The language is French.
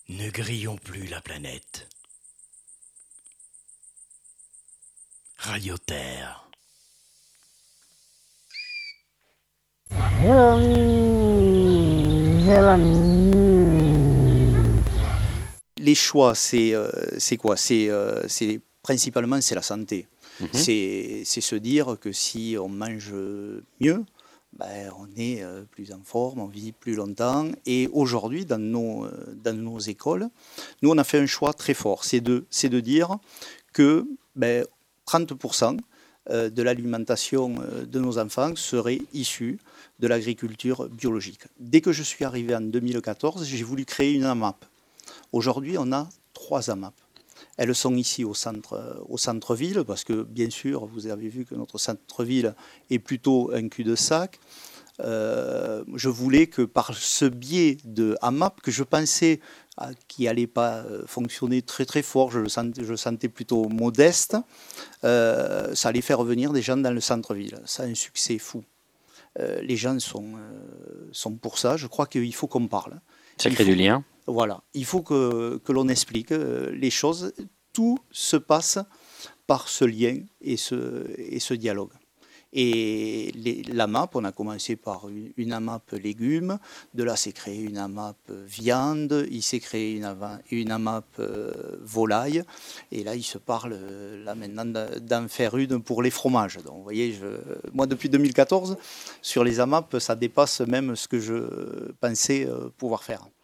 Ne grillons plus la planète. Radio Terre. Les choix, c'est quoi? Principalement, c'est la santé. C'est se dire que si on mange mieux, on est plus en forme, on vit plus longtemps. Et aujourd'hui, dans nos écoles, nous, on a fait un choix très fort. C'est de dire que 30% de l'alimentation de nos enfants serait issue de l'agriculture biologique. Dès que je suis arrivé en 2014, j'ai voulu créer une AMAP. Aujourd'hui, on a 3 AMAP. Elles sont ici au centre-ville, parce que bien sûr, vous avez vu que notre centre-ville est plutôt un cul-de-sac. Je voulais que par ce biais de AMAP, que je pensais qui n'allait pas fonctionner très très fort, je le sentais plutôt modeste, ça allait faire revenir des gens dans le centre-ville. Ça a un succès fou. Les gens sont pour ça. Je crois qu'il faut qu'on parle. Ça crée du lien. Voilà, il faut que l'on explique les choses. Tout se passe par ce lien et ce dialogue. Et l'AMAP, on a commencé par une AMAP légumes, de là s'est créé une AMAP viande, il s'est créé une AMAP volaille, et là il se parle là maintenant d'en faire une pour les fromages. Donc vous voyez, moi depuis 2014, sur les AMAP, ça dépasse même ce que je pensais pouvoir faire.